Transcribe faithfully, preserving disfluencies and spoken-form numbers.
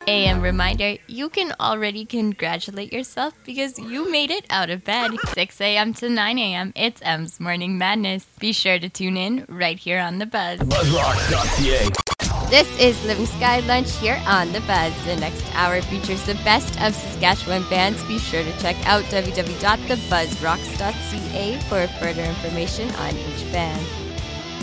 A M reminder, you can already congratulate yourself because you made it out of bed. six a.m. to nine a.m. It's M's Morning Madness. Be sure to tune in right here on The Buzz. Buzzrocks dot c a. This is Living Sky Lunch here on The Buzz. The next hour features the best of Saskatchewan bands. Be sure to check out w w w dot the buzz rocks dot c a for further information on each band.